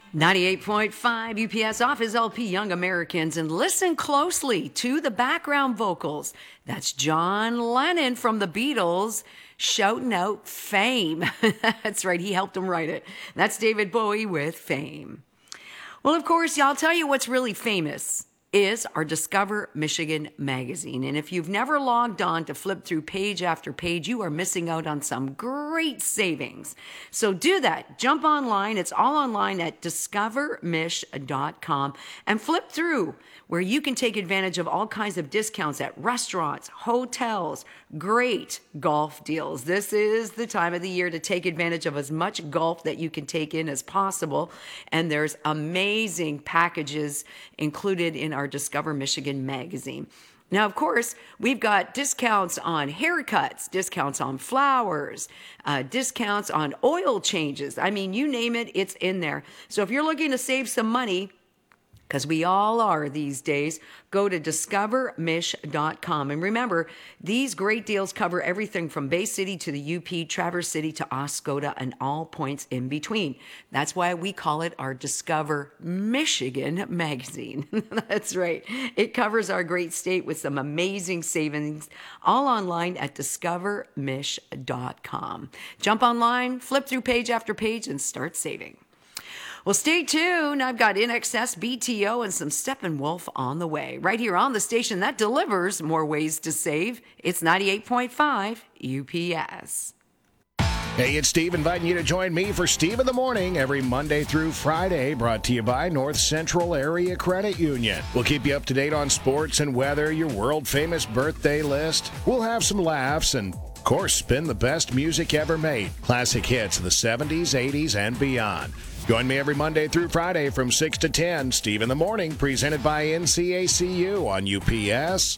98.5 UPS Office LP Young Americans, and listen closely to the background vocals. That's John Lennon from the Beatles shouting out Fame. That's right, he helped him write it. That's David Bowie with Fame. Well, of course, I'll tell you what's really famous is our Discover Michigan magazine. And if you've never logged on to flip through page after page, you are missing out on some great savings. So do that. Jump online. It's all online at discovermich.com and flip through where you can take advantage of all kinds of discounts at restaurants, hotels, great golf deals. This is the time of the year to take advantage of as much golf that you can take in as possible. And there's amazing packages included in our Discover Michigan magazine. Now, of course, we've got discounts on haircuts, discounts on flowers, discounts on oil changes. I mean, you name it, it's in there. So if you're looking to save some money, because we all are these days, go to discovermich.com. And remember, these great deals cover everything from Bay City to the UP, Traverse City to Oscoda, and all points in between. That's why we call it our Discover Michigan magazine. That's right. It covers our great state with some amazing savings, all online at discovermich.com. Jump online, flip through page after page, and start saving. Well, stay tuned. I've got InXS, BTO, and some Steppenwolf on the way. Right here on the station that delivers more ways to save. It's 98.5 UPS. Hey, it's Steve inviting you to join me for Steve in the Morning every Monday through Friday, brought to you by North Central Area Credit Union. We'll keep you up to date on sports and weather, your world-famous birthday list. We'll have some laughs and, of course, spin the best music ever made. Classic hits of the 70s, 80s, and beyond. Join me every Monday through Friday from 6 to 10. Steve in the Morning, presented by NCACU on UPS.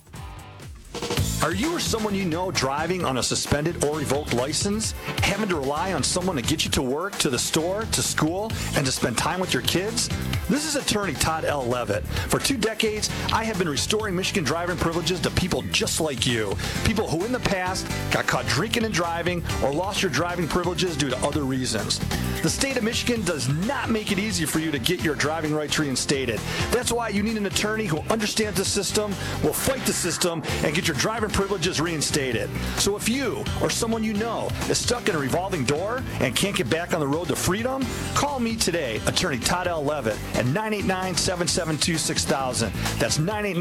Are you or someone you know driving on a suspended or revoked license? Having to rely on someone to get you to work, to the store, to school, and to spend time with your kids? This is attorney Todd L. Levitt. For 2 decades, I have been restoring Michigan driving privileges to people just like you. People who in the past got caught drinking and driving or lost your driving privileges due to other reasons. The state of Michigan does not make it easy for you to get your driving rights reinstated. That's why you need an attorney who understands the system, will fight the system, and get your driving privileges reinstated. So if you or someone you know is stuck in a revolving door and can't get back on the road to freedom, call me today, attorney Todd L. Levitt, at 989-772-6000. That's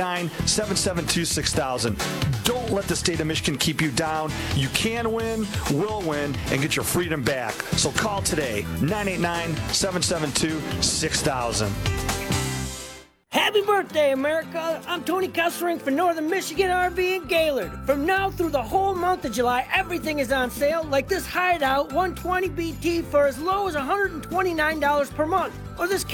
989-772-6000. Don't let the state of Michigan keep you down. You can win, will win, and get your freedom back. So call today, 989-772-6000. Happy birthday, America! I'm Tony Kessling for Northern Michigan RV in Gaylord. From now through the whole month of July, everything is on sale, like this Hideout 120 BT for as low as $129 per month, or this